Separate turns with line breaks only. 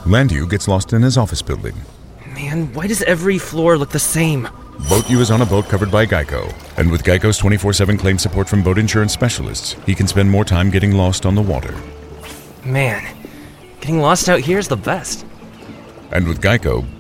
Landu gets lost in his office building.
Man, why does every floor look the same?
Boat U is on a boat covered by Geico, and with Geico's 24/7 claim support from boat insurance specialists, he can spend more time getting lost on the water.
Man, getting lost out here is the best.
And with Geico,